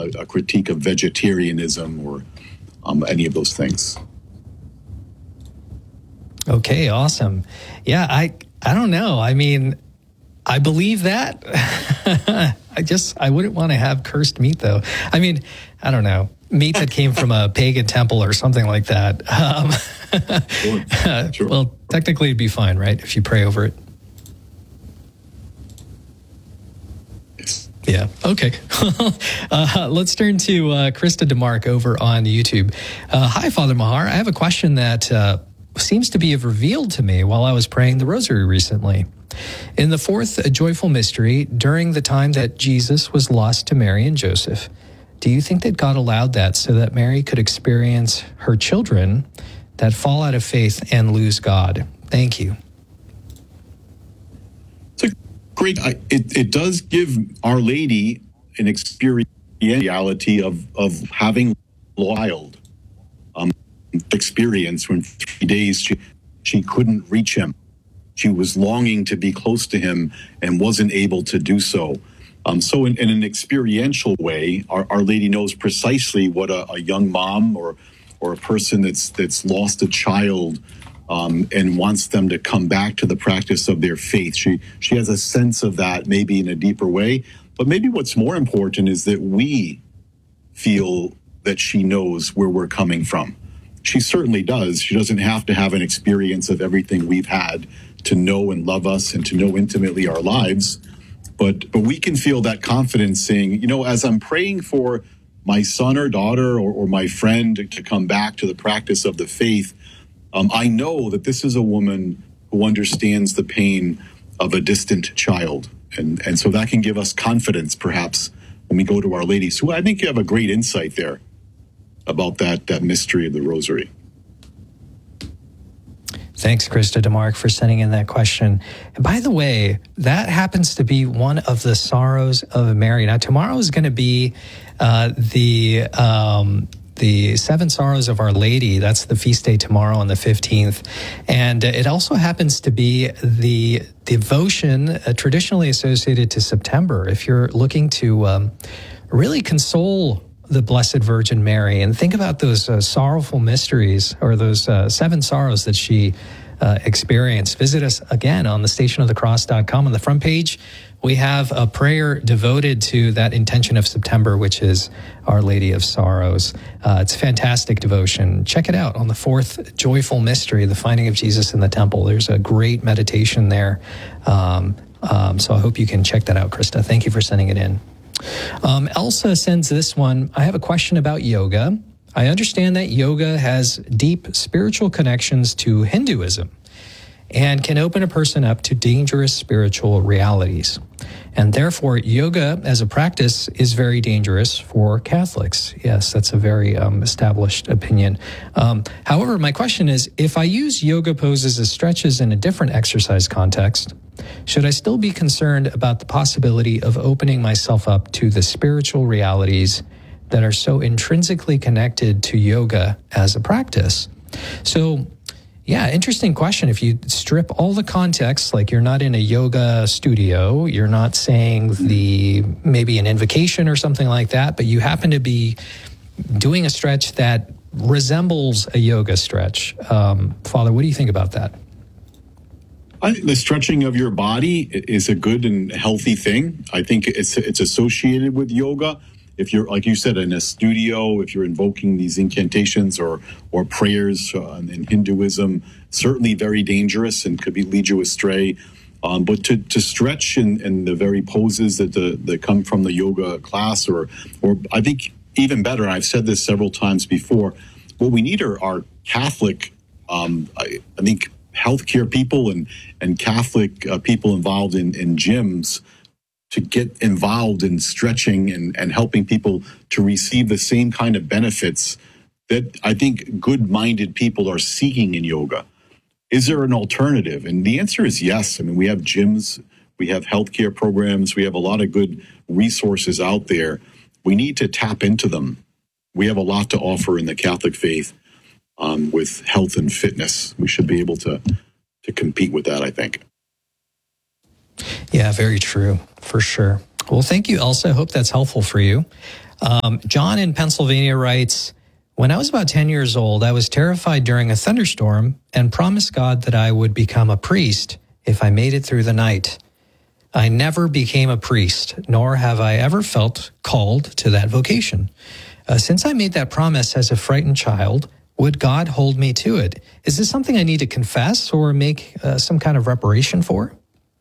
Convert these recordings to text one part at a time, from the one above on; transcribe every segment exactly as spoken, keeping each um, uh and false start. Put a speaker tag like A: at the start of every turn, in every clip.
A: a, a critique of vegetarianism or um, any of those things.
B: Okay, awesome. Yeah, I I don't know. I mean, I believe that. I just, I wouldn't want to have cursed meat, though. I mean, I don't know. Meat that came from a pagan temple or something like that. Um, sure. Sure. Well, technically it'd be fine, right, if you pray over it?
A: Yes.
B: Yeah, okay. uh, let's turn to uh, Krista DeMark over on YouTube. Uh, hi, Father Mahar. I have a question that uh, seems to be revealed to me while I was praying the rosary recently. In the fourth joyful mystery, during the time that Jesus was lost to Mary and Joseph, do you think that God allowed that so that Mary could experience her children that fall out of faith and lose God? Thank you.
A: It's a great, I, it, it does give Our Lady an experientiality of, of having a child. Um, experience when for three days she, she couldn't reach him. She was longing to be close to him and wasn't able to do so. Um, so in, in an experiential way, Our, Our Lady knows precisely what a, a young mom or or a person that's that's lost a child um, and wants them to come back to the practice of their faith. She she has a sense of that maybe in a deeper way. But maybe what's more important is that we feel that she knows where we're coming from. She certainly does. She doesn't have to have an experience of everything we've had to know and love us and to know intimately our lives. But but we can feel that confidence saying, you know, as I'm praying for my son or daughter or, or my friend to come back to the practice of the faith, um, I know that this is a woman who understands the pain of a distant child. And, and so that can give us confidence, perhaps, when we go to Our Lady. So I think you have a great insight there about that, that mystery of the Rosary.
B: Thanks, Krista DeMark, for sending in that question. And by the way, that happens to be one of the sorrows of Mary. Now, tomorrow is going to be uh, the um, the Seven Sorrows of Our Lady. That's the feast day tomorrow on the fifteenth. And it also happens to be the devotion uh, traditionally associated to September. If you're looking to um, really console the Blessed Virgin Mary and think about those uh, sorrowful mysteries or those uh, seven sorrows that she uh, experienced, visit us again on the station of the cross dot com. On the front page, we have a prayer devoted to that intention of September, which is Our Lady of Sorrows. Uh, it's a fantastic devotion. Check it out on the fourth joyful mystery, the finding of Jesus in the temple. There's a great meditation there. Um, um, so I hope you can check that out, Krista. Thank you for sending it in. Um, Elsa sends this one. I have a question about yoga. I understand that yoga has deep spiritual connections to Hinduism and can open a person up to dangerous spiritual realities. And therefore, yoga as a practice is very dangerous for Catholics. Yes, that's a very um, established opinion. Um, however, my question is, if I use yoga poses as stretches in a different exercise context, should I still be concerned about the possibility of opening myself up to the spiritual realities that are so intrinsically connected to yoga as a practice? So, yeah, interesting question. If you strip all the context, like you're not in a yoga studio, you're not saying the maybe an invocation or something like that, but you happen to be doing a stretch that resembles a yoga stretch. Um, Father, what do you think about that?
A: I think the stretching of your body is a good and healthy thing. I think it's it's associated with yoga. If you're, like you said, in a studio, if you're invoking these incantations or or prayers uh, in Hinduism, certainly very dangerous and could be lead you astray. Um, but to, to stretch in, in the very poses that the, that come from the yoga class, or or I think even better, I've said this several times before, what we need are, are Catholic, um, I, I think, healthcare people and and Catholic uh, people involved in, in gyms to get involved in stretching and, and helping people to receive the same kind of benefits that I think good-minded people are seeking in yoga. Is there an alternative? And the answer is yes. I mean, we have gyms, we have healthcare programs, we have a lot of good resources out there. We need to tap into them. We have a lot to offer in the Catholic faith um, with health and fitness. We should be able to to compete with that, I think.
B: Yeah, very true, for sure. Well, thank you, Elsa. I hope that's helpful for you. Um, John in Pennsylvania writes, when I was about ten years old, I was terrified during a thunderstorm and promised God that I would become a priest if I made it through the night. I never became a priest, nor have I ever felt called to that vocation. Uh, since I made that promise as a frightened child, would God hold me to it? Is this something I need to confess or make uh, some kind of reparation for?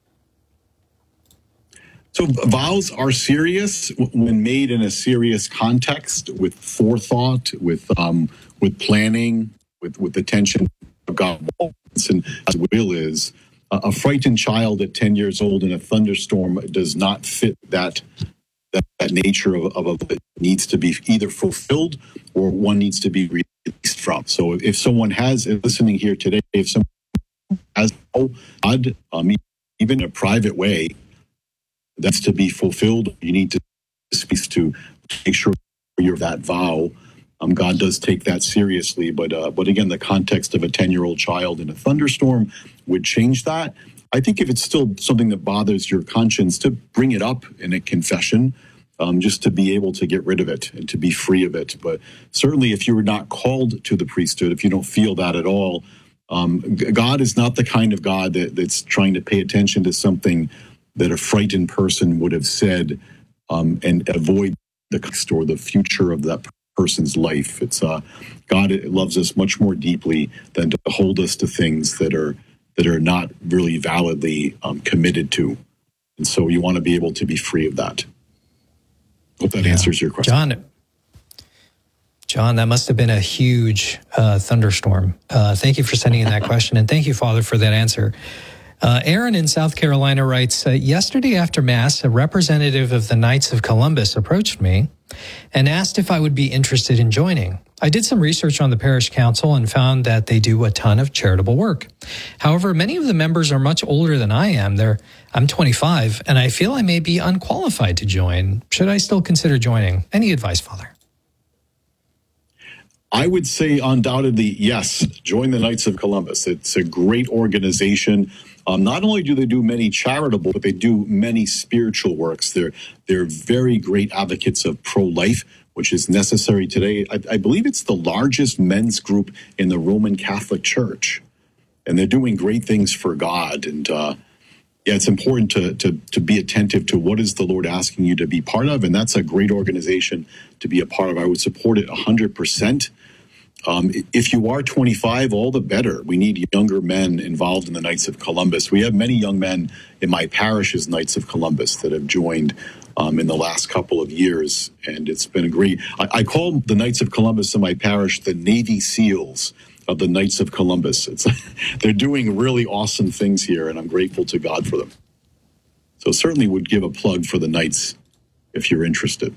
A: So vows are serious when made in a serious context, with forethought, with um, with planning, with with attention of God and His will is. Uh, a frightened child at ten years old in a thunderstorm does not fit that that, that nature of, of, of it needs to be either fulfilled or one needs to be released from. So if someone has, listening here today, if someone has God, um, even in a private way, that's to be fulfilled, you need to speak to make sure you're that vow. Um, God does take that seriously, but uh, but again, the context of a ten-year-old child in a thunderstorm would change that. I think if it's still something that bothers your conscience, to bring it up in a confession, um, just to be able to get rid of it and to be free of it. But certainly, if you were not called to the priesthood, if you don't feel that at all, um, God is not the kind of God that, that's trying to pay attention to something that a frightened person would have said um, and avoid the cost or the future of that person's life. It's uh, God loves us much more deeply than to hold us to things that are that are not really validly um, committed to, and so you want to be able to be free of that. Hope that yeah. answers your question,
B: John. John, that must have been a huge uh, thunderstorm. Uh, thank you for sending in that question, and thank you, Father, for that answer. Uh, Aaron in South Carolina writes, uh, yesterday after Mass, a representative of the Knights of Columbus approached me and asked if I would be interested in joining. I did some research on the parish council and found that they do a ton of charitable work. However, many of the members are much older than I am. They're, I'm twenty-five, and I feel I may be unqualified to join. Should I still consider joining? Any advice, Father?
A: I would say undoubtedly, yes, join the Knights of Columbus. It's a great organization. Um, not only do they do many charitable, but they do many spiritual works. They're they're very great advocates of pro-life, which is necessary today. I, I believe it's the largest men's group in the Roman Catholic Church, and they're doing great things for God. And uh, yeah, it's important to to to be attentive to what is the Lord asking you to be part of, and that's a great organization to be a part of. I would support it one hundred percent. Um, if you are twenty-five, all the better. We need younger men involved in the Knights of Columbus. We have many young men in my parish as Knights of Columbus that have joined um, in the last couple of years, and it's been a great. I, I call the Knights of Columbus in my parish the Navy SEALs of the Knights of Columbus. It's they're doing really awesome things here, and I'm grateful to God for them. So certainly would give a plug for the Knights if you're interested.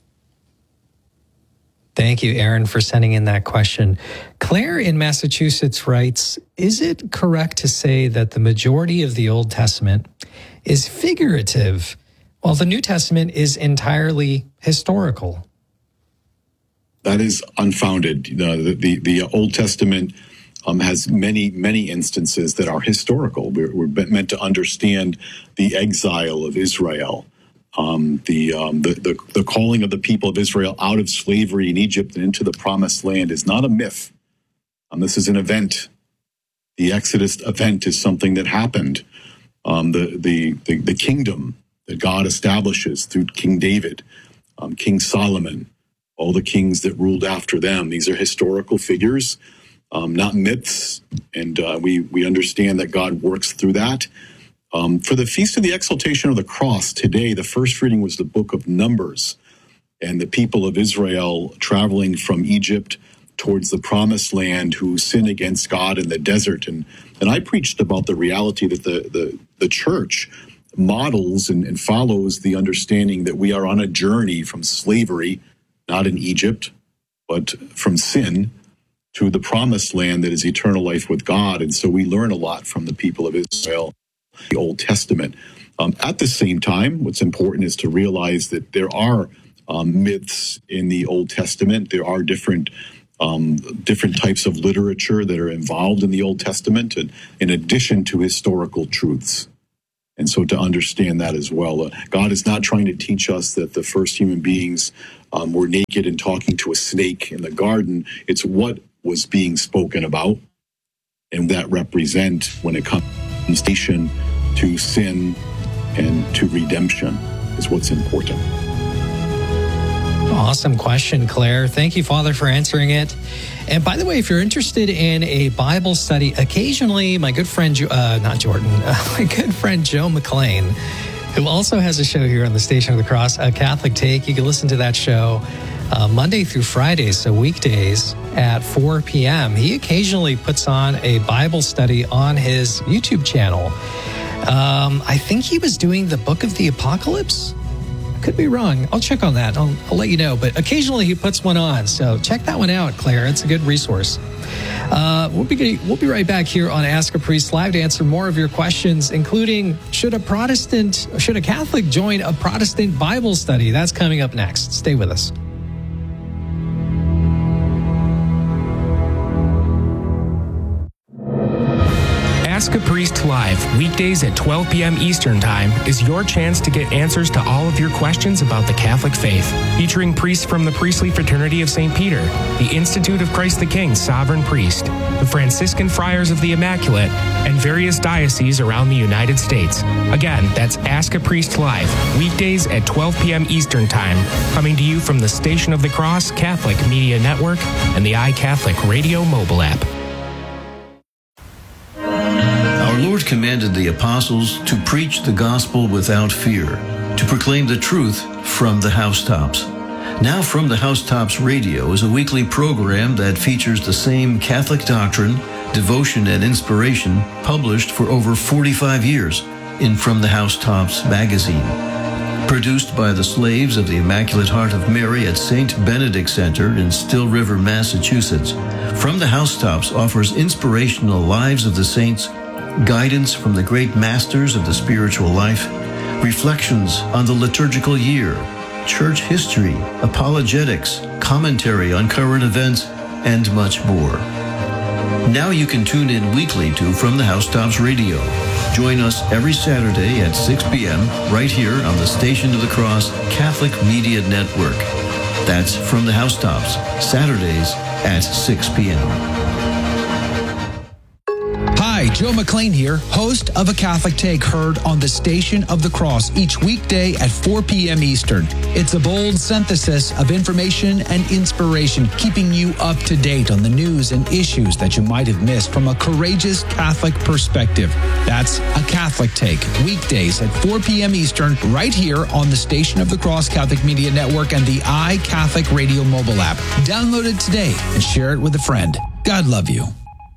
B: Thank you, Aaron, for sending in that question. Claire in Massachusetts writes, is it correct to say that the majority of the Old Testament is figurative, while the New Testament is entirely historical?
A: That is unfounded. Uh, the, the, the Old Testament um, has many, many instances that are historical. We're, we're meant to understand the exile of Israel. Um, the, um, the the the calling of the people of Israel out of slavery in Egypt and into the promised land is not a myth. Um, this is an event. The Exodus event is something that happened. Um, the, the the the kingdom that God establishes through King David, um, King Solomon, all the kings that ruled after them. These are historical figures, um, not myths, and uh, we we understand that God works through that. Um, for the Feast of the Exaltation of the Cross today, the first reading was the book of Numbers, and the people of Israel traveling from Egypt towards the promised land who sin against God in the desert. And, and I preached about the reality that the, the, the church models and, and follows the understanding that we are on a journey from slavery, not in Egypt, but from sin to the promised land that is eternal life with God. And so we learn a lot from the people of Israel, the Old Testament. Um, at the same time, what's important is to realize that there are um, myths in the Old Testament. There are different um, different types of literature that are involved in the Old Testament, and in addition to historical truths. And so to understand that as well, uh, God is not trying to teach us that the first human beings um, were naked and talking to a snake in the garden. It's what was being spoken about, and that represent when it comes to sin and to redemption is what's important.
B: Awesome question, Claire. Thank you, Father, for answering it. And by the way, if you're interested in a Bible study, occasionally my good friend, uh, not Jordan, uh, my good friend Joe McLean, who also has a show here on the Station of the Cross, A Catholic Take. You can listen to that show uh, Monday through Fridays, so weekdays at four p.m. He occasionally puts on a Bible study on his YouTube channel. Um, I think he was doing the Book of the Apocalypse. Could be wrong. I'll check on that. I'll, I'll let you know. But occasionally he puts one on. So check that one out, Claire. It's a good resource. Uh, we'll be we'll be right back here on Ask a Priest Live to answer more of your questions, including should a Protestant, should a Catholic join a Protestant Bible study? That's coming up next. Stay with us.
C: Ask a Priest Live, weekdays at twelve p.m. Eastern Time, is your chance to get answers to all of your questions about the Catholic faith. Featuring priests from the Priestly Fraternity of Saint Peter, the Institute of Christ the King Sovereign Priest, the Franciscan Friars of the Immaculate, and various dioceses around the United States. Again, that's Ask a Priest Live, weekdays at twelve p.m. Eastern Time, coming to you from the Station of the Cross Catholic Media Network and the iCatholic Radio mobile app.
D: Our Lord commanded the apostles to preach the gospel without fear, to proclaim the truth from the housetops. Now From the Housetops Radio is a weekly program that features the same Catholic doctrine, devotion, and inspiration published for over forty-five years in From the Housetops magazine. Produced by the Slaves of the Immaculate Heart of Mary at Saint Benedict Center in Still River, Massachusetts, From the Housetops offers inspirational lives of the saints, guidance from the great masters of the spiritual life, reflections on the liturgical year, church history, apologetics, commentary on current events, and much more. Now you can tune in weekly to From the Housetops Radio. Join us every Saturday at six p.m. right here on the Station of the Cross Catholic Media Network. That's From the Housetops, Saturdays at six p.m.
E: Hi, Joe McLean here, host of A Catholic Take, heard on the Station of the Cross each weekday at four p.m. Eastern. It's a bold synthesis of information and inspiration, keeping you up to date on the news and issues that you might have missed from a courageous Catholic perspective. That's A Catholic Take, weekdays at four p.m. Eastern, right here on the Station of the Cross Catholic Media Network and the iCatholic Radio mobile app. Download it today and share it with a friend. God love you.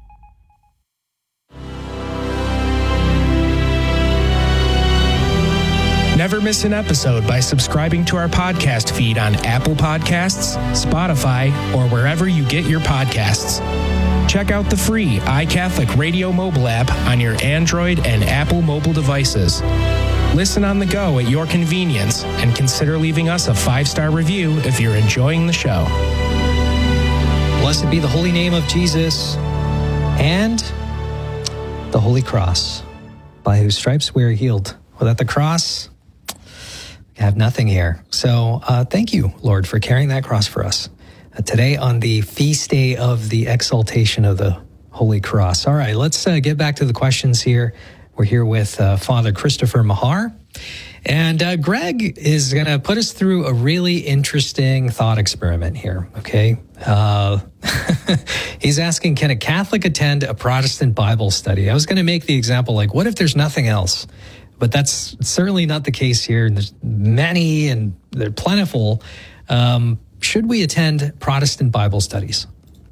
C: Never miss an episode by subscribing to our podcast feed on Apple Podcasts, Spotify, or wherever you get your podcasts. Check out the free iCatholic Radio mobile app on your Android and Apple mobile devices. Listen on the go at your convenience and consider leaving us a five-star review if you're enjoying the show.
B: Blessed be the holy name of Jesus and the Holy Cross, by whose stripes we are healed. Without the cross, we have nothing here. So uh, thank you, Lord, for carrying that cross for us. Uh, today on the feast day of the exaltation of the Holy Cross. All right, let's uh, get back to the questions here. We're here with uh, Father Christopher Mahar. And uh, Greg is going to put us through a really interesting thought experiment here, okay? Uh, he's asking, can a Catholic attend a Protestant Bible study? I was going to make the example like, what if there's nothing else? But that's certainly not the case here. And there's many and they're plentiful. Um, should we attend Protestant Bible studies?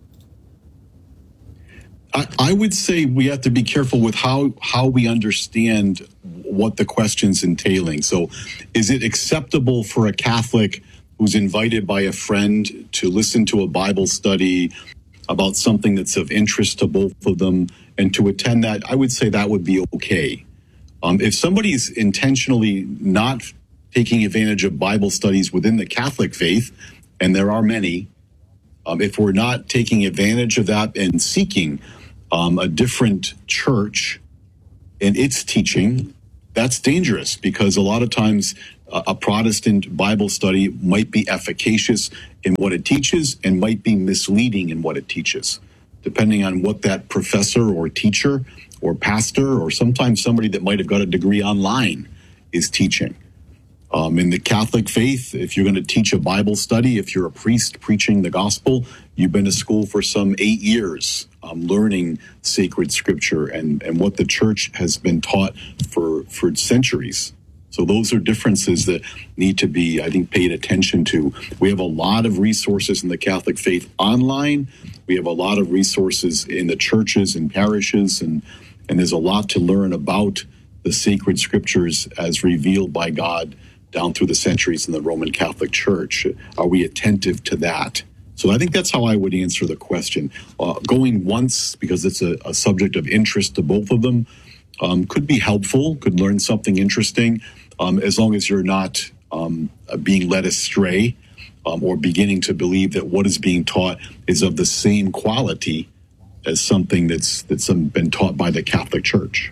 A: I, I would say we have to be careful with how, how we understand what the question's entailing. So is it acceptable for a Catholic who's invited by a friend to listen to a Bible study about something that's of interest to both of them and to attend that? I would say that would be okay. Um, if somebody's intentionally not taking advantage of Bible studies within the Catholic faith, and there are many, um, if we're not taking advantage of that and seeking um, a different church and its teaching that's dangerous because a lot of times uh, a Protestant Bible study might be efficacious in what it teaches and might be misleading in what it teaches, depending on what that professor or teacher or pastor or sometimes somebody that might have got a degree online is teaching. Um, in the Catholic faith, if you're going to teach a Bible study, if you're a priest preaching the gospel, you've been to school for some eight years um, learning sacred scripture and, and what the church has been taught for, for centuries. So those are differences that need to be, I think, paid attention to. We have a lot of resources in the Catholic faith online. We have a lot of resources in the churches and parishes, and, and there's a lot to learn about the sacred scriptures as revealed by God down through the centuries in the Roman Catholic Church. Are we attentive to that? So I think that's how I would answer the question. Uh, going once, because it's a, a subject of interest to both of them, um, could be helpful, could learn something interesting, um, as long as you're not um, being led astray um, or beginning to believe that what is being taught is of the same quality as something that's, that's been taught by the Catholic Church.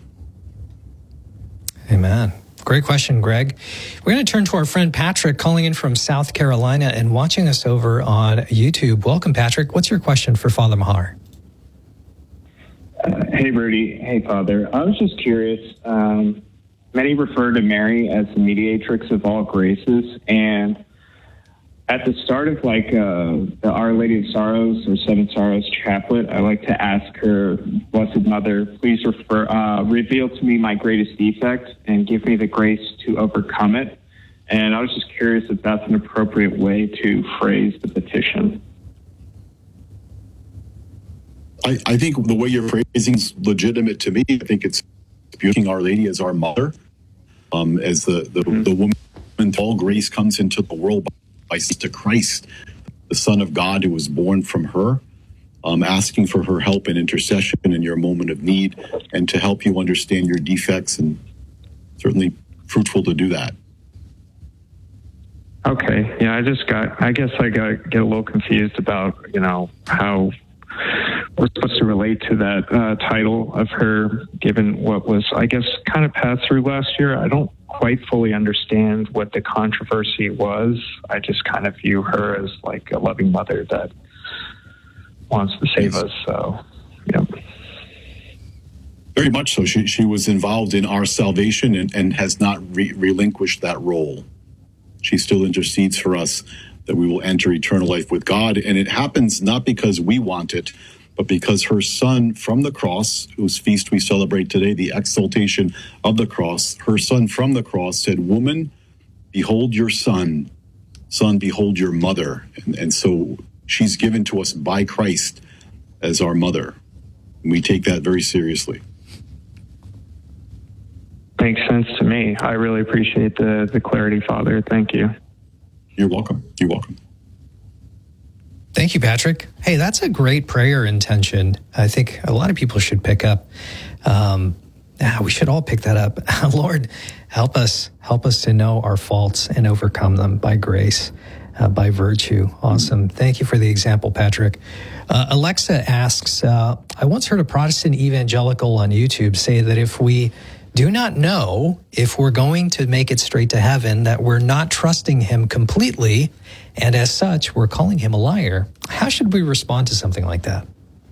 B: Amen. Great question, Greg. We're going to turn to our friend Patrick calling in from South Carolina and watching us over on YouTube. Welcome, Patrick. What's your question for Father Mahar?
F: Uh, hey, Bertie. Hey, Father. I was just curious. Um, many refer to Mary as the mediatrix of all graces, and at the start of like uh, the Our Lady of Sorrows or Seven Sorrows chaplet, I like to ask her, Blessed Mother, please refer, uh, reveal to me my greatest defect and give me the grace to overcome it. And I was just curious if that's an appropriate way to phrase the petition.
A: I, I think the way you're phrasing is legitimate to me. I think it's beautiful. Our Lady as our mother, um, as the, the, mm-hmm. the woman, all grace comes into the world by to Christ, the Son of God who was born from her, um, asking for her help and intercession in your moment of need and to help you understand your defects, and certainly fruitful to do that.
F: Okay. Yeah, I just got, I guess I got get a little confused about, you know, how we're supposed to relate to that uh, title of her, given what was, I guess, kind of passed through last year. I don't quite fully understand what the controversy was. I just kind of view her as like a loving mother that wants to save us. So, yeah.
A: Very much so. She she was involved in our salvation and, and has not re- relinquished that role. She still intercedes for us that we will enter eternal life with God. And it happens not because we want it, but because her Son from the cross, whose feast we celebrate today, the exaltation of the cross, her Son from the cross said, Woman, behold your son. Son, behold your mother. And, and so she's given to us by Christ as our mother. And we take that very seriously.
F: Makes sense to me. I really appreciate the, the clarity, Father. Thank you.
A: You're welcome. You're welcome.
B: Thank you, Patrick. Hey, that's a great prayer intention. I think a lot of people should pick up. Um, ah, we should all pick that up. Lord, help us, help us to know our faults and overcome them by grace, uh, by virtue. Awesome. Thank you for the example, Patrick. Uh, Alexa asks, uh, I once heard a Protestant evangelical on YouTube say that if we do not know if we're going to make it straight to heaven, that we're not trusting him completely, and as such, we're calling him a liar. How should we respond to something like that?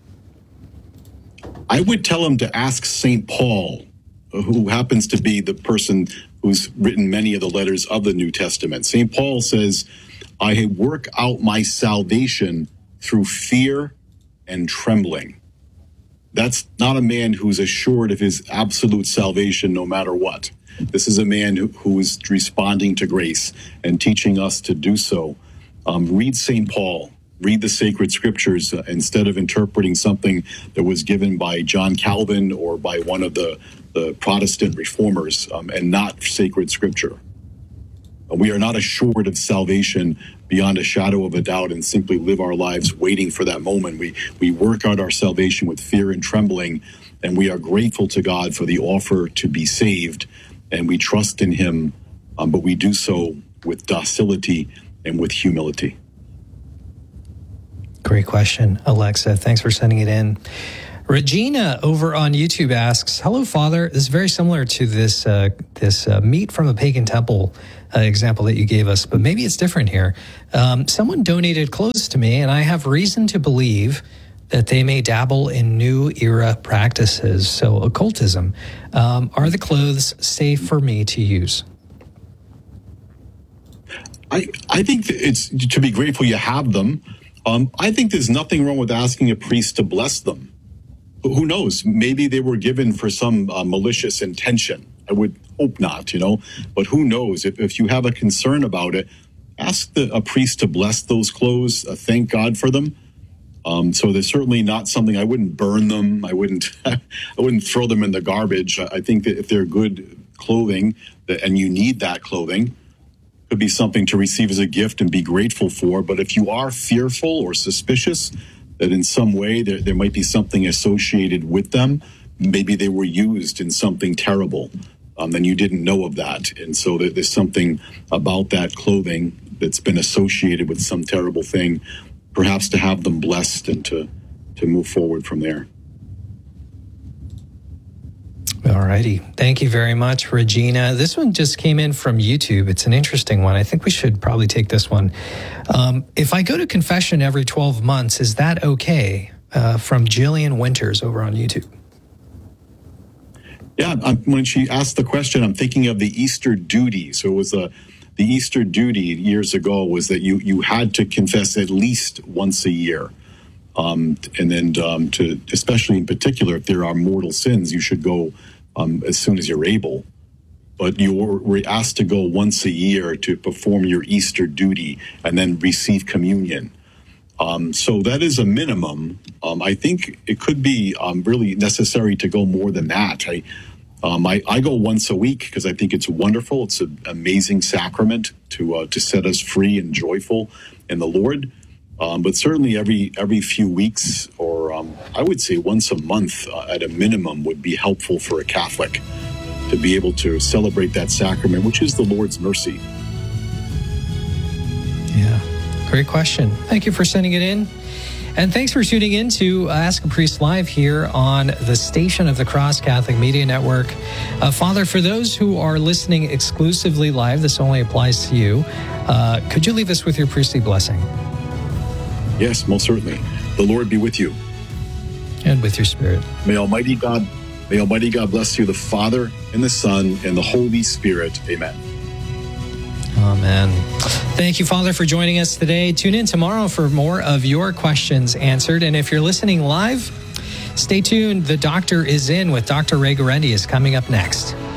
A: I would tell him to ask Saint Paul, who happens to be the person who's written many of the letters of the New Testament. Saint Paul says, I work out my salvation through fear and trembling. That's not a man who's assured of his absolute salvation no matter what. This is a man who, who is responding to grace and teaching us to do so. Um, read Saint Paul. Read the sacred scriptures uh, instead of interpreting something that was given by John Calvin or by one of the, the Protestant reformers um, and not sacred scripture. We are not assured of salvation beyond a shadow of a doubt and simply live our lives waiting for that moment. We we work out our salvation with fear and trembling, and we are grateful to God for the offer to be saved, and we trust in him, um, but we do so with docility and with humility.
B: Great question, Alexa. Thanks for sending it in. Regina over on YouTube asks, "Hello, Father." This is very similar to this uh, this uh, meat from a pagan temple uh, example that you gave us, but maybe it's different here. Um, someone donated clothes to me, and I have reason to believe that they may dabble in new era practices, so occultism. Um, are the clothes safe for me to use?
A: I, I think it's to be grateful you have them. Um, I think there's nothing wrong with asking a priest to bless them. Who knows? Maybe they were given for some uh, malicious intention. I would hope not, you know, but who knows? If, if you have a concern about it, ask the, a priest to bless those clothes, uh, thank God for them. Um, so they're certainly not something, I wouldn't burn them. I wouldn't, I wouldn't throw them in the garbage. I think that if they're good clothing that, and you need that clothing, could be something to receive as a gift and be grateful for. But if you are fearful or suspicious that in some way there, there might be something associated with them, maybe they were used in something terrible, um, and you didn't know of that. And so there, there's something about that clothing that's been associated with some terrible thing, perhaps to have them blessed and to, to move forward from there.
B: All righty. Thank you very much, Regina. This one just came in from YouTube. It's an interesting one. I think we should probably take this one. Um, if I go to confession every twelve months, is that okay? Uh, from Jillian Winters over on YouTube.
A: Yeah, I'm, when she asked the question, I'm thinking of the Easter duty. So it was a, the Easter duty years ago was that you, you had to confess at least once a year. Um, and then um, to, especially in particular, if there are mortal sins, you should go um, as soon as you're able. But you were asked to go once a year to perform your Easter duty and then receive communion. Um, so that is a minimum. Um, I think it could be um, really necessary to go more than that. I, um, I, I go once a week because I think it's wonderful. It's an amazing sacrament to uh, to set us free and joyful in the Lord. Um, but certainly every every few weeks, or um, I would say once a month uh, at a minimum, would be helpful for a Catholic to be able to celebrate that sacrament, which is the Lord's mercy.
B: Yeah, great question. Thank you for sending it in. And thanks for tuning in to Ask a Priest Live here on the Station of the Cross Catholic Media Network. Uh, Father, for those who are listening exclusively live, this only applies to you. Uh, could you leave us with your priestly blessing?
A: Yes, most certainly. The Lord be with you.
B: And with your spirit.
A: May Almighty God, may Almighty God bless you, the Father and the Son and the Holy Spirit. Amen.
B: Amen. Thank you, Father, for joining us today. Tune in tomorrow for more of your questions answered. And if you're listening live, stay tuned. The Doctor is In with Doctor Ray Guarendi is coming up next.